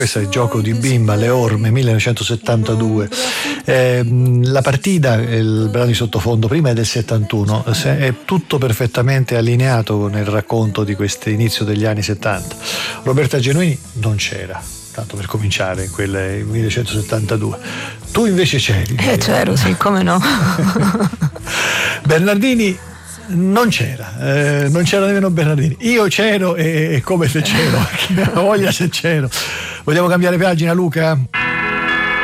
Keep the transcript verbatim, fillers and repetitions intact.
Questo è il gioco di bimba, Le Orme, millenovecentosettantadue. Eh, la partita, il brano di sottofondo prima è del settantuno, è tutto perfettamente allineato con il racconto di questo inizio degli anni settanta. Roberta Genuini non c'era, tanto per cominciare, in quel millenovecentosettantadue. Tu invece c'eri. Eh c'ero, sì, come no. Bernardini non c'era, eh, non c'era nemmeno Bernardini. Io c'ero e, e come se c'ero, voglia se c'ero. Vogliamo cambiare pagina, Luca?